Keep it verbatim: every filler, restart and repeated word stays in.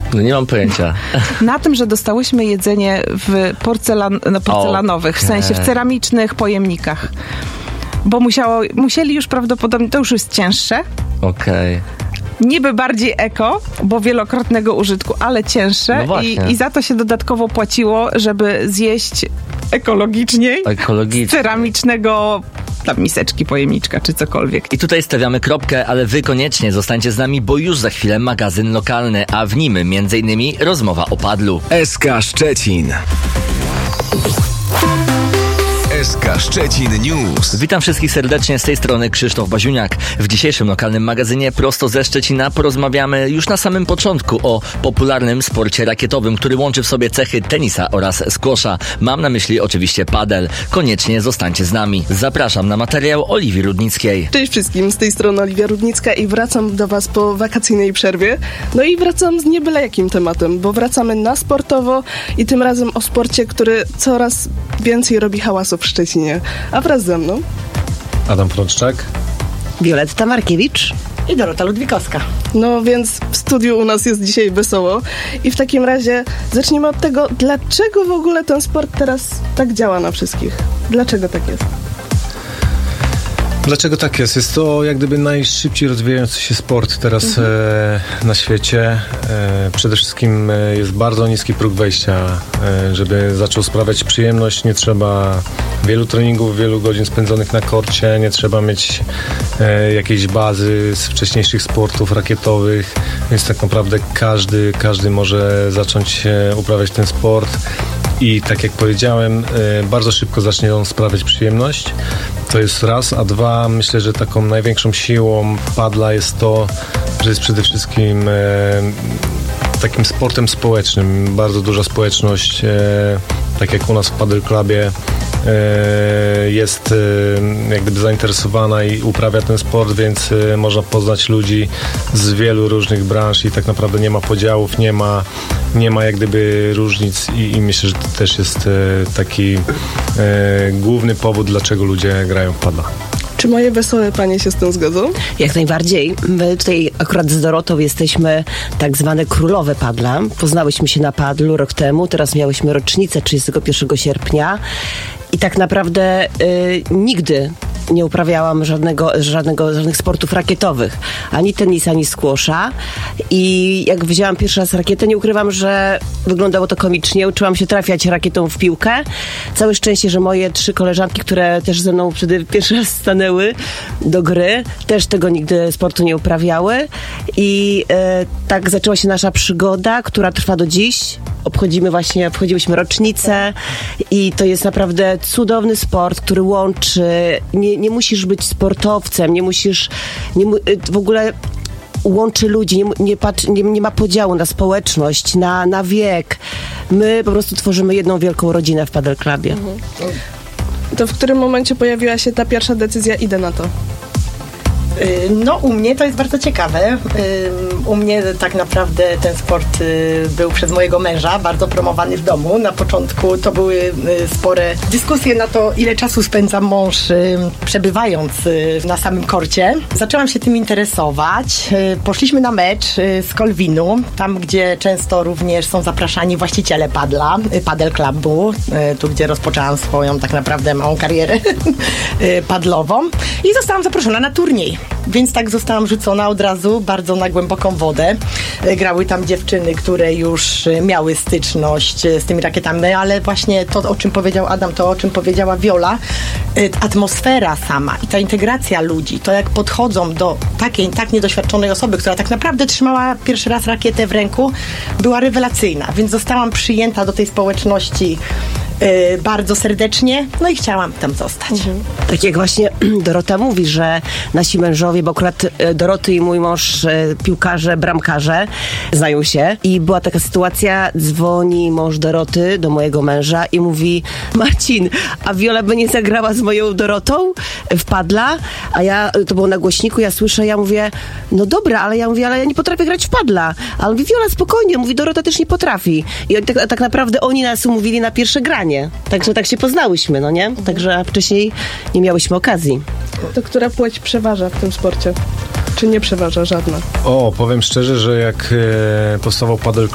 No nie mam pojęcia. Na tym, że dostałyśmy jedzenie w porcelan, no, porcelanowych, okay. w sensie w ceramicznych pojemnikach. Bo musiało, musieli już prawdopodobnie, to już jest cięższe. Okej. Okay. Niby bardziej eko, bo wielokrotnego użytku, ale cięższe. No i, I za to się dodatkowo płaciło, żeby zjeść ekologiczniej. Ekologicznie. Z ceramicznego tam miseczki, pojemniczka czy cokolwiek. I tutaj stawiamy kropkę, ale wy koniecznie zostańcie z nami, bo już za chwilę magazyn lokalny, a w nim między innymi rozmowa o padlu. S K Szczecin. S K Szczecin News. Witam wszystkich serdecznie, z tej strony Krzysztof Baziuniak. W dzisiejszym lokalnym magazynie prosto ze Szczecina porozmawiamy już na samym początku o popularnym sporcie rakietowym, który łączy w sobie cechy tenisa oraz squasha. Mam na myśli oczywiście padel. Koniecznie zostańcie z nami. Zapraszam na materiał Oliwii Rudnickiej. Cześć wszystkim, z tej strony Oliwia Rudnicka i wracam do was po wakacyjnej przerwie. No i wracam z nie byle jakim tematem, bo wracamy na sportowo i tym razem o sporcie, który coraz więcej robi hałasu w Szczecinie. A wraz ze mną Adam Frączczak, Wioletta Markiewicz i Dorota Ludwikowska. No więc w studiu u nas jest dzisiaj wesoło i w takim razie zacznijmy od tego, dlaczego w ogóle ten sport teraz tak działa na wszystkich? Dlaczego tak jest? Dlaczego tak jest? Jest to jak gdyby najszybciej rozwijający się sport teraz mhm. e, na świecie. E, przede wszystkim e, jest bardzo niski próg wejścia, e, żeby zaczął sprawiać przyjemność. Nie trzeba wielu treningów, wielu godzin spędzonych na korcie, nie trzeba mieć e, jakiejś bazy z wcześniejszych sportów rakietowych, więc tak naprawdę każdy, każdy może zacząć e, uprawiać ten sport. I tak jak powiedziałem, e, bardzo szybko zacznie on sprawiać przyjemność. To jest raz, a dwa, myślę, że taką największą siłą padla jest to, że jest przede wszystkim e, takim sportem społecznym. Bardzo duża społeczność, e, tak jak u nas w Padel Clubie, e, jest e, jak gdyby zainteresowana i uprawia ten sport, więc e, można poznać ludzi z wielu różnych branż i tak naprawdę nie ma podziałów, nie ma, nie ma jak gdyby różnic i, i myślę, że to też jest e, taki e, główny powód, dlaczego ludzie grają w padla. Czy moje wesołe panie się z tym zgodzą? Jak najbardziej. My tutaj akurat z Dorotą jesteśmy tak zwane królowe padla. Poznałyśmy się na padlu rok temu, teraz miałyśmy rocznicę trzydziestego pierwszego sierpnia i tak naprawdę y, nigdy nie uprawiałam żadnego, żadnego, żadnych sportów rakietowych. Ani tenisa, ani squasha. I jak wzięłam pierwszy raz rakietę, nie ukrywam, że wyglądało to komicznie. Uczyłam się trafiać rakietą w piłkę. Całe szczęście, że moje trzy koleżanki, które też ze mną wtedy pierwszy raz stanęły do gry, też tego nigdy sportu nie uprawiały. I e, tak zaczęła się nasza przygoda, która trwa do dziś. Obchodzimy właśnie, obchodziłyśmy rocznicę i to jest naprawdę cudowny sport, który łączy. Nie, nie musisz być sportowcem, nie musisz, nie, w ogóle łączy ludzi, nie, nie, patrz, nie, nie ma podziału na społeczność, na, na wiek. My po prostu tworzymy jedną wielką rodzinę w Padel Clubie. Mhm. To w którym momencie pojawiła się ta pierwsza decyzja, idę na to? No u mnie to jest bardzo ciekawe. U mnie tak naprawdę ten sport był przez mojego męża bardzo promowany w domu. Na początku to były spore dyskusje na to, ile czasu spędza mąż przebywając na samym korcie. Zaczęłam się tym interesować. Poszliśmy na mecz z Kolwinu, tam gdzie często również są zapraszani właściciele padla, Padel Clubu, tu gdzie rozpoczęłam swoją tak naprawdę małą karierę padlową i zostałam zaproszona na turniej. Więc tak zostałam rzucona od razu bardzo na głęboką wodę. Grały tam dziewczyny, które już miały styczność z tymi rakietami, ale właśnie to, o czym powiedział Adam, to o czym powiedziała Wiola, atmosfera sama i ta integracja ludzi, to jak podchodzą do takiej tak niedoświadczonej osoby, która tak naprawdę trzymała pierwszy raz rakietę w ręku, była rewelacyjna, więc zostałam przyjęta do tej społeczności Yy, bardzo serdecznie, no i chciałam tam zostać. Mhm. Tak jak właśnie Dorota mówi, że nasi mężowie, bo akurat Doroty i mój mąż piłkarze, bramkarze znają się i była taka sytuacja, dzwoni mąż Doroty do mojego męża i mówi: Marcin, a Wiola by nie zagrała z moją Dorotą w padla? A ja, to było na głośniku, ja słyszę, ja mówię, no dobra, ale ja mówię, ale ja nie potrafię grać w padla. A on mówi, Wiola, spokojnie, mówi, Dorota też nie potrafi. I oni, tak, tak naprawdę oni nas umówili na pierwsze granie. Także tak się poznałyśmy, no nie? Mhm. Także wcześniej nie miałyśmy okazji. To która płeć przeważa w tym sporcie? Czy nie przeważa żadna? O, powiem szczerze, że jak e, powstawał Padel